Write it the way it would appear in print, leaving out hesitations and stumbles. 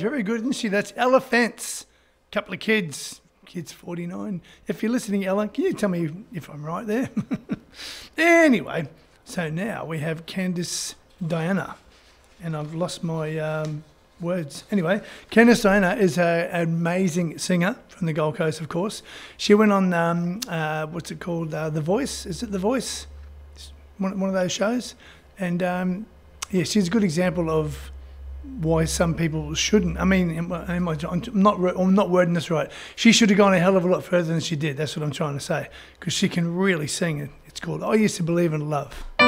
very good, isn't she? That's Ella Fence. Couple of kids. Kid's 49. If you're listening, Ella, can you tell me if I'm right there? Anyway, so now we have Candice Diana. And I've lost my words. Anyway, Candice Diana is an amazing singer from the Gold Coast, of course. She went on, what's it called? The Voice. Is it The Voice? One of those shows. And, yeah, she's a good example of why some people shouldn't. I mean, I'm not wording this right. She should have gone a hell of a lot further than she did. That's what I'm trying to say. Because she can really sing it. It's called I Used to Believe in Love.